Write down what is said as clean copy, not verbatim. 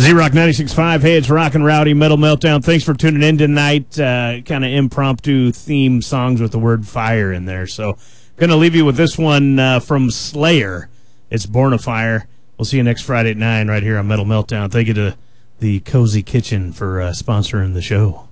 Z-Rock 96.5. Hey, it's Rock and Rowdy Metal Meltdown. Thanks for tuning in tonight. Kind of impromptu theme songs with the word fire in there. So, going to leave you with this one from Slayer. It's Born of Fire. We'll see you next Friday at 9 right here on Metal Meltdown. Thank you to the Cozy Kitchen for sponsoring the show.